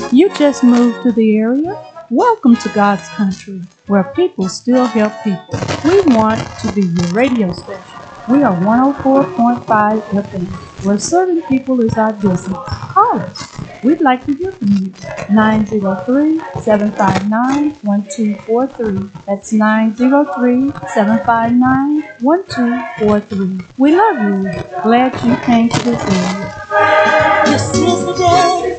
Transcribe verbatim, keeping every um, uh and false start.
You just moved to the area? Welcome to God's country, where people still help people. We want to be your radio station. We are one oh four point five F M, where serving people is our business. Call us. We'd like to hear from you. nine zero three, seven five nine, one two four three. That's nine zero three, seven five nine, one two four three. We love you. Glad you came to this area. This is the day